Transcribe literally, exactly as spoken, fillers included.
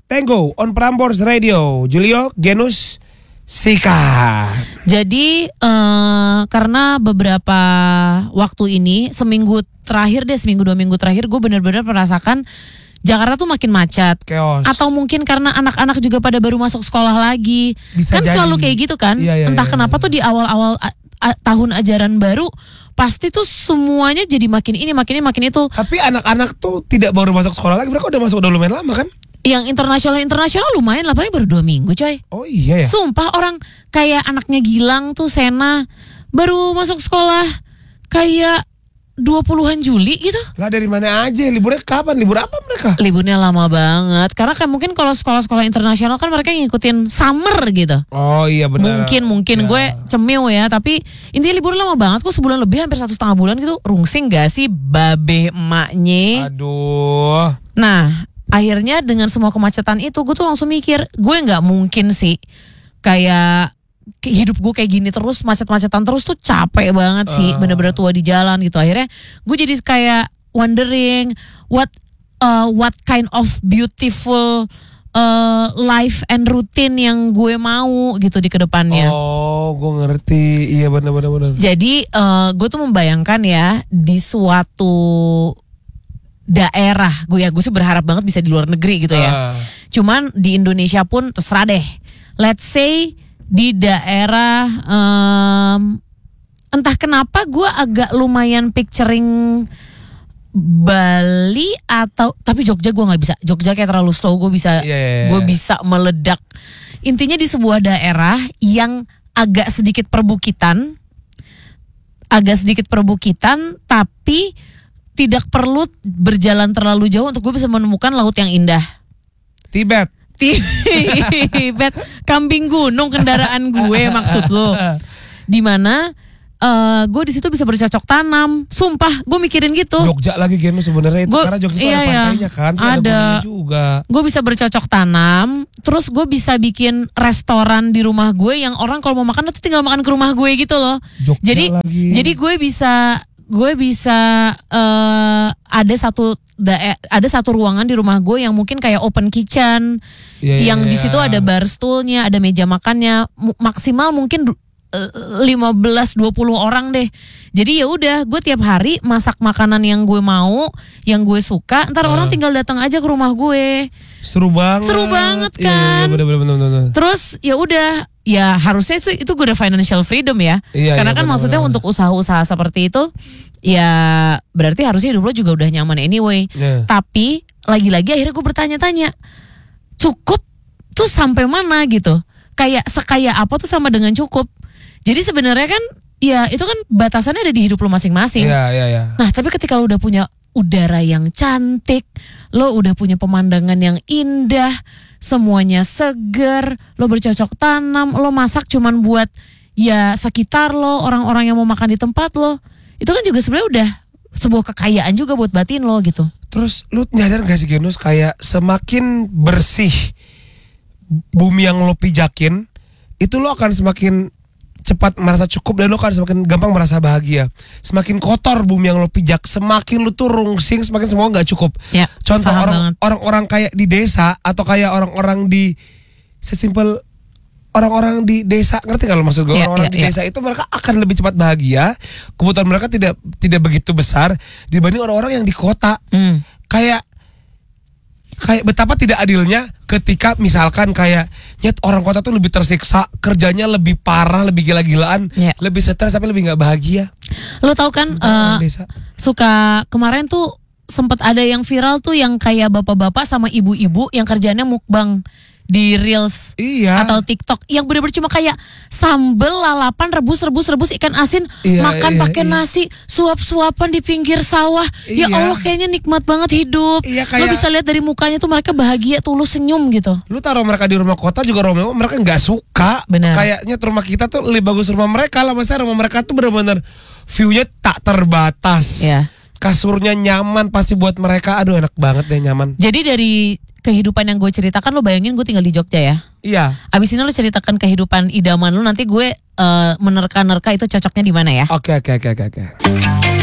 Tango on Prambors Radio. Julio, Genus, Sika. Jadi uh, karena beberapa waktu ini, seminggu terakhir deh, seminggu dua minggu terakhir gue benar-benar merasakan Jakarta tuh makin macet. Chaos. Atau mungkin karena anak-anak juga pada baru masuk sekolah lagi. Bisa kan jadi. Selalu kayak gitu kan. Iya, iya, Entah iya, kenapa iya. tuh di awal-awal a- a- tahun ajaran baru pasti tuh semuanya jadi makin ini, makin ini, makin itu. Tapi anak-anak tuh tidak baru masuk sekolah lagi, mereka udah masuk udah lumayan lama kan? Yang internasional-internasional lumayan lah, paling baru dua minggu coy. Oh iya ya. Sumpah orang kayak anaknya Gilang tuh, Sena, baru masuk sekolah kayak dua puluhan Juli gitu. Lah dari mana aja? Liburnya kapan? Libur apa mereka? Liburnya lama banget. Karena kan mungkin kalau sekolah-sekolah internasional kan mereka ngikutin summer gitu. Oh iya benar. Mungkin mungkin Ya. gue cemil ya, tapi intinya libur lama banget. Kok sebulan lebih, hampir satu setengah bulan gitu. Rungsing gak sih babe emaknya? Aduh. Nah, akhirnya dengan semua kemacetan itu, gue tuh langsung mikir, gue nggak mungkin sih kayak hidup gue kayak gini terus, macet-macetan terus tuh capek banget sih, Uh. bener-bener tua di jalan gitu. Akhirnya gue jadi kayak wondering what uh, what kind of beautiful uh, life and routine yang gue mau gitu di kedepannya. Oh, gue ngerti. Iya benar-benar benar. Jadi uh, gue tuh membayangkan ya di suatu daerah, gue ya gue sih berharap banget bisa di luar negeri gitu ya. Ah. Cuman di Indonesia pun terserah deh. Let's say di daerah um, entah kenapa gue agak lumayan picturing Bali atau tapi Jogja gue nggak bisa. Jogja kayak terlalu slow, gue bisa Iya, iya, iya. gue bisa meledak. Intinya di sebuah daerah yang agak sedikit perbukitan, agak sedikit perbukitan tapi tidak perlu berjalan terlalu jauh untuk gue bisa menemukan laut yang indah. Tibet. Tibet, kambing gunung kendaraan gue maksud lo. Dimana uh, gue di situ bisa bercocok tanam. Sumpah, gue mikirin gitu. Jogja lagi Genus sebenarnya itu Gua- karena Jogja itu iya, ada iya. pantainya kan, terus Ada. ada gunungnya juga. Gue bisa bercocok tanam, terus gue bisa bikin restoran di rumah gue yang orang kalau mau makan tuh tinggal makan ke rumah gue gitu loh. Jogja Jadi lagi. jadi gue bisa gue bisa uh, ada satu dae- ada satu ruangan di rumah gue yang mungkin kayak open kitchen, Iya, yang iya, di iya. situ ada bar stoolnya, ada meja makannya, mu- maksimal mungkin du- eh, lima belas dua puluh orang deh. Jadi ya udah, gue tiap hari masak makanan yang gue mau, yang gue suka. Ntar Ah. orang tinggal datang aja ke rumah gue. Seru banget. Seru banget Iya, iya, kan? bener, bener, bener, bener. Terus ya udah, ya harusnya itu itu gue udah financial freedom ya. Iya, Karena iya, kan bener, maksudnya bener. untuk usaha-usaha seperti itu, ya berarti harusnya hidup lo juga udah nyaman anyway. Iya. Tapi lagi-lagi akhirnya gue bertanya-tanya, cukup tuh sampai mana gitu? Kayak sekaya apa tuh sama dengan cukup? Jadi sebenarnya kan, ya itu kan batasannya ada di hidup lo masing-masing. Iya, iya, iya. Nah tapi ketika lo udah punya udara yang cantik, lo udah punya pemandangan yang indah, semuanya seger, lo bercocok tanam, lo masak cuman buat ya sekitar lo, orang-orang yang mau makan di tempat lo, itu kan juga sebenarnya udah sebuah kekayaan juga buat batin lo gitu. Terus lu nyadar gak sih Genus, kayak semakin bersih bumi yang lo pijakin, itu lo akan semakin cepat merasa cukup dan lo akan semakin gampang merasa bahagia. Semakin kotor bumi yang lo pijak, semakin lo tuh rungsing, semakin semua nggak cukup. Ya, Contoh paham orang banget. orang-orang kayak di desa atau kayak orang-orang di sesimpel orang-orang di desa, ngerti kalau maksud gue? Iya, Orang-orang iya, di iya. desa itu mereka akan lebih cepat bahagia, kebutuhan mereka tidak tidak begitu besar dibanding orang-orang yang di kota. Hmm. Kayak kayak betapa tidak adilnya ketika misalkan kayak nyet orang kota tuh lebih tersiksa, kerjanya lebih parah, lebih gila-gilaan, Iya. lebih stres tapi lebih nggak bahagia. Lo tau kan, Orang eh, desa. suka kemarin tuh sempet ada yang viral tuh yang kayak bapak-bapak sama ibu-ibu yang kerjanya mukbang di Reels Iya. atau TikTok yang bener-bener cuma kayak sambel lalapan, rebus rebus rebus ikan asin, Iya, makan iya, pakai iya. nasi, suap-suapan di pinggir sawah. Ya Iya. Allah, kayaknya nikmat banget hidup. Iya, Lo kayak- bisa lihat dari mukanya tuh mereka bahagia, tulus, senyum gitu. Lu taruh mereka di rumah kota juga rumah mereka nggak suka. Benar. Kayaknya rumah kita tuh lebih bagus rumah mereka lah. Masa rumah mereka tuh benar-benar view-nya tak terbatas. Iya. Kasurnya nyaman pasti buat mereka. Aduh enak banget deh, nyaman. Jadi dari kehidupan yang gue ceritakan, lo bayangin gue tinggal di Jogja ya. Iya. Abis ini lo ceritakan kehidupan idaman lo, nanti gue eh, menerka-nerka itu cocoknya di mana ya. Oke oke oke oke oke.